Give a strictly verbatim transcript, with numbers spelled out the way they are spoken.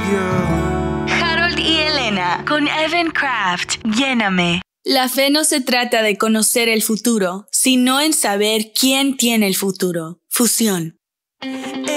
Harold y Elena con Evan Kraft. Lléname. La fe no se trata de conocer el futuro, sino en saber quién tiene el futuro. Fusión.